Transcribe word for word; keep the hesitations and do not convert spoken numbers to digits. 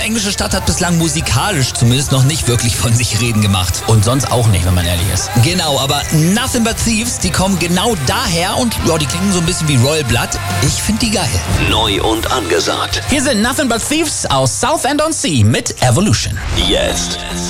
Englische Stadt hat bislang musikalisch zumindest noch nicht wirklich von sich reden gemacht. Und sonst auch nicht, wenn man ehrlich ist. Genau, aber Nothing But Thieves, die kommen genau daher und ja, die klingen so ein bisschen wie Royal Blood. Ich finde die geil. Neu und angesagt. Hier sind Nothing But Thieves aus Southend-on-Sea mit Evolution. Jetzt